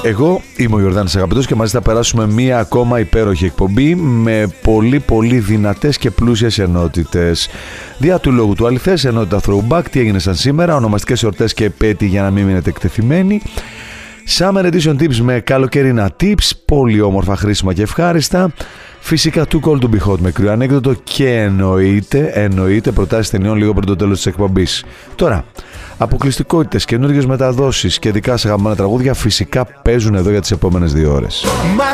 Εγώ είμαι ο Ιορδάνης Αγαπητός και μαζί θα περάσουμε μία ακόμα υπέροχη εκπομπή με πολύ δυνατές και πλούσιες ενότητες. Δια του λόγου του αληθές, ενότητα Throwback, τι έγινε σαν σήμερα, ονομαστικές εορτές και επέτειοι για να μην μείνετε εκτεθειμένοι. Summer Edition Tips με καλοκαιρινά tips, πολύ όμορφα, χρήσιμα και ευχάριστα. Φυσικά Too Cold to Be Hot με κρύο ανέκδοτο και εννοείται προτάσεις ταινιών λίγο πριν το τέλος της εκπομπής. Τώρα, αποκλειστικότητες, καινούργιες μεταδόσεις και δικά σας αγαπημένα τραγούδια φυσικά παίζουν εδώ για τις επόμενες 2 ώρες.